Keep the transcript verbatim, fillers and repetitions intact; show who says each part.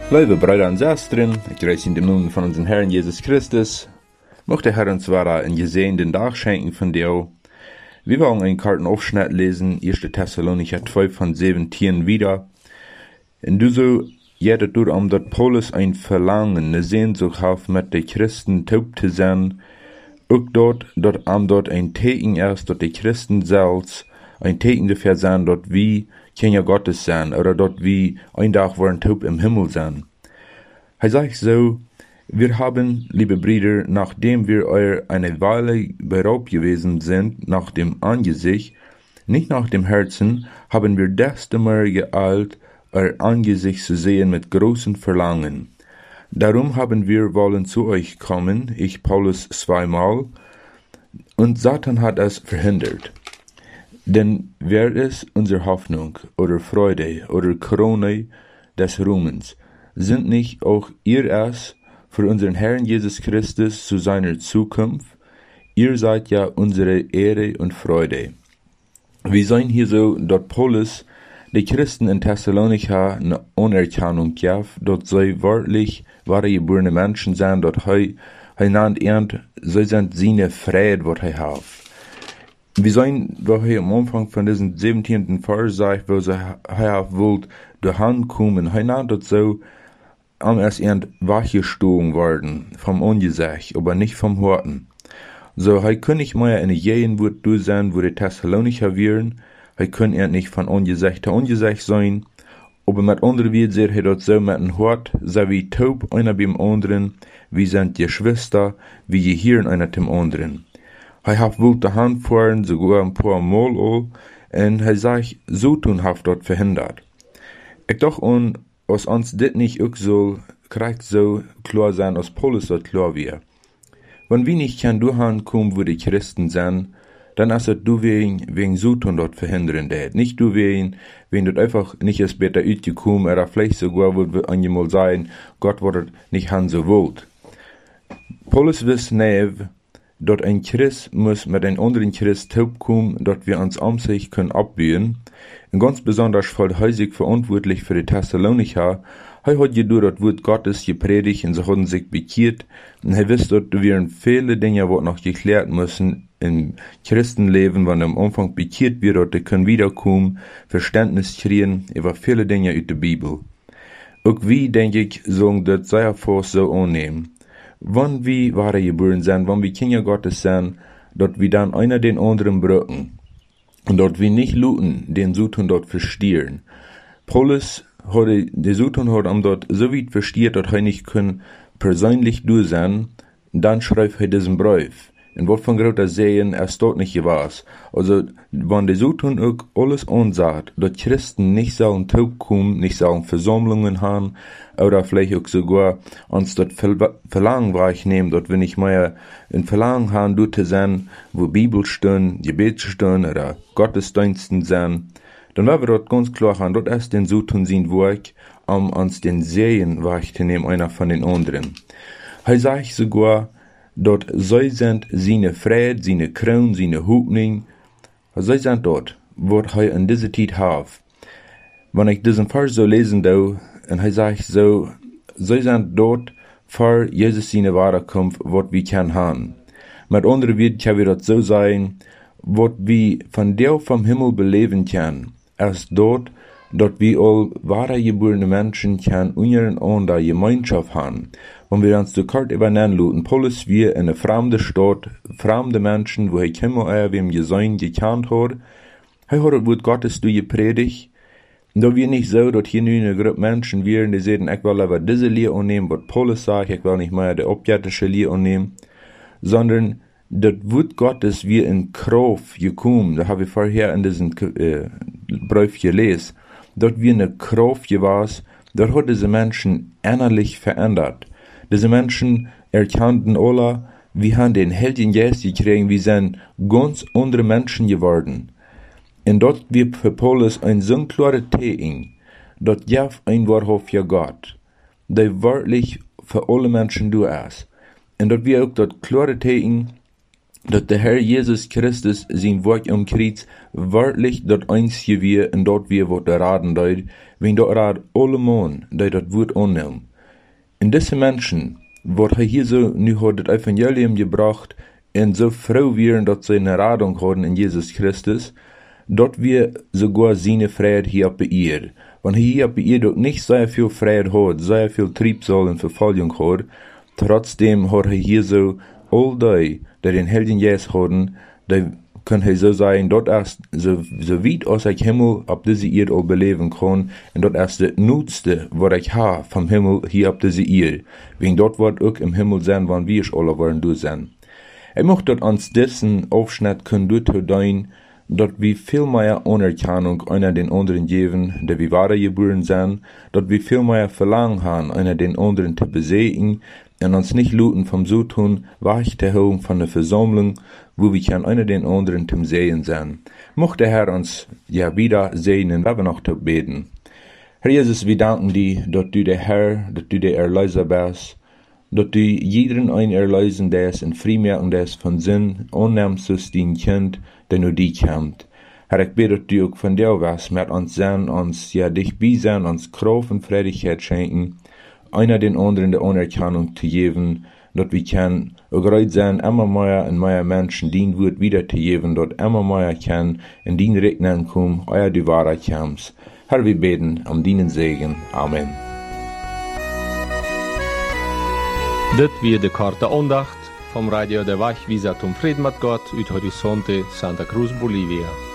Speaker 1: Liebe Brüder und Schwestern, ich grüße in dem Namen von unserem Herrn Jesus Christus. Möchte der Herr uns zwar einen gesegneten Tag schenken von dir. Wir wollen einen Kartenaufschnitt lesen, erster Thessalonicher zwei von siebzehn wieder. Und du so, jeder durch um dort Paulus ein Verlangen, eine Sehnsucht hat, mit den Christen taub zu sein. Auch dort, dort am dort ein Teken erst, dort die Christen selbst, ein Teken dafür sein, dort wie Kinder Gottes sein, oder dort wie ein Tag wollen taub im Himmel sein. Er sagt so, wir haben, liebe Brüder, nachdem wir euer eine Weile beraubt gewesen sind, nach dem Angesicht, nicht nach dem Herzen, haben wir desto mehr geeilt, euer Angesicht zu sehen mit großem Verlangen. Darum haben wir wollen zu euch kommen, ich Paulus zweimal, und Satan hat es verhindert. Denn wer ist unsere Hoffnung oder Freude oder Krone des Ruhmens? Sind nicht auch ihr es für unseren Herrn Jesus Christus zu seiner Zukunft? Ihr seid ja unsere Ehre und Freude. Wir sehen hier so, dort Paulus die Christen in Thessalonika eine Anerkennung gab, dort sei wörtlich wahre geborene Menschen sein, dort he, he nannt ernt, so sind seine Friede, wat he hat. Wir sehen, wo he am Anfang von diesem siebzehnten Vers sagt, wo sie he wollt, durch Hand kommen, he nannt dort so, am erst erst wachgestogen worden, vom Angesicht, aber nicht vom Horten. So, he kann nicht mehr in jeden Wort du sein, wo die Thessalonicher wären, he kann er nicht von Angesicht zu Angesicht sein, aber mit anderen wird sehr he dort so mit dem Hort, so wie taub einer beim anderen, wie sind Geschwister, wie gehören einer zum anderen. Hij hat wohl die Hand fahren, sogar ein paar Mal all, und hij sagt, so tun hat dort verhindert. Ich doch an, als uns dit nicht auch so, kriegt so klar sein, als Paulus dort klar wir. Wenn wir nicht kann du Hand kommen, wo die Christen sind, dann ist es du wegen, wegen so tun dort verhindern det. Nicht du wegen, wenn dort einfach nicht es besser uitgekommen, oder vielleicht sogar wird einmal sein, Gott wird nicht han so wollt. Paulus wisst nev, dort ein Christ muss mit einem anderen Christ taub kommen, dort wir uns um sich können abwählen. Und ganz besonders voll häusig verantwortlich für die Thessalonicher. Er hat jedoch das Wort Gottes gepredigt und sie haben sich bekehrt. Und er wisst dort, da wären viele Dinge, die noch geklärt müssen im Christenleben, wenn am Anfang bekehrt wird, dort die können wiederkommen, Verständnis kriegen über viele Dinge aus der Bibel. Auch wie, denke ich, sollen das sehr fast so annehmen. Wann wir wahre geboren sind, wann wir Kinder Gottes sind, dort wir dann einer den anderen brücken. Und dort wir nicht luten, den Sutun dort verstehen. Paulus hat, der Sutun hat am dort so weit versteht, dass er nicht können persönlich durch sein, dann schreibt er diesen Brief. Und was von großer Sehen es dort nicht gewesen. Also, wenn der Sutun auch alles ansagt, dass Christen nicht sollen taub kommen, nicht sollen Versammlungen haben, oder vielleicht auch sogar uns dort Verlangen wahrnehmen, dort wir nicht mehr ein Verlangen haben, dort zu sein, wo Bibelstunden, Gebetsstunden oder Gottesdiensten sind, dann werden wir dort ganz klar haben, dort ist den Sutun sein Werk, um uns den Sehen wahrzunehmen, einer von den anderen. Er sagt sogar, dort sei sind seine Friede, seine Krone, seine Hoffnung, sei sind dort, wo er in dieser Zeit hat. Wenn ich diesen Vers so lesen darf, und er sagt so, sei sind dort, vor Jesus seine Wiederkunft, was wir können haben. Mit anderen Worten kann wir das so sagen, was wir von der vom Himmel beleben können, erst dort, dort wir all wahre geborene Menschen können untereinander Gemeinschaft haben. Wenn wir uns die Karte übernehmen lassen, Paulus wir in eine fremde Stadt, fremde Menschen, wo er immer er wem gesehen, gekannt hat, er hat das Wort Gottes durchgepredigt. Da wir nicht so, dass hier nur eine Gruppe Menschen wären, die sagen, ich will aber diese Lehre annehmen, was Paulus sagt, ich will nicht mehr die objetische Lehre annehmen, sondern das Wort Gottes wir in Kraft gekommen, da habe ich vorher in diesem äh, Brief gelesen, dort wir eine Kraft gewesen, dort hat diese Menschen innerlich verändert. Diese Menschen erkannten alle, wir haben den Heiligen Geist gekriegt, wir sind ganz andere Menschen geworden. Und dort wird für Paulus ein so klarer Teken, dort gab ein wahrhaftiger Gott, der wirklich für alle Menschen du ist. Und dort wird auch dort klare Teken, dat der Herr Jesus Christus zijn werk am Kreuz wirklich dat einzige wir en dat wir wat der raden deut, wenn dat rad alle Mann, die dat Wort annehmen. In diese Menschen, wat er hier so nu hat das Evangelium gebracht, en so froh wären, dat sie eine Radung haben in Jesus Christus, dat wir sogar seine Freiheit hier auf der Erde. Wenn hier auf der Erde nicht sehr viel Freiheit hat, sehr viel Triebsal und Verfolgung hat, trotzdem hat er hier so all die, die den Helden Jesus haben, die können er so sagen, dort erst so, so weit aus ich Himmel auf diese Erde auch beleben kann, und dort erst das Nutzte, was ich habe vom Himmel hier auf diese Erde. Wegen dort wird auch im Himmel sein, wann wir es alle wollen du sein. Ich möchte dort ans dessen Aufschnitt können du dein, dort wie viel mehr Anerkennung einer den anderen geben, der wie wahre geboren sind, dort wie viel mehr Verlangen haben, einer den anderen zu besiegen, und uns nicht luten vom so tun, weich der Höhung von der Versammlung, wo wir kann einer den anderen zum Sehen sein. Mochte der Herr uns ja wieder segnen, wenn wir noch zu beten. Herr Jesus, wir danken dir, dass du der Herr, dass du der Erlöser bist, dass du jeden ein erlösen des und freimachen des von Sinn, annehmst dein Kind, der nur die kennt. Herr, ich bete, dass du auch von dir was mit uns sein, uns ja dich bei sein, uns Kraft und Freudigkeit schenken, einer den anderen der Anerkennung zu geben, dass wir können auch bereit sein, immer mehr und mehr Menschen dein Wort wieder zu geben, dass immer mehr kann in dein Regnen kommen, euer die Wahrheit kommst. Herr, wir beten um deinen Segen. Amen.
Speaker 2: Das wird die korte Andacht vom Radio der Wachwieser zum Frieden mit Gott, uit Horizonte, Santa Cruz, Bolivia.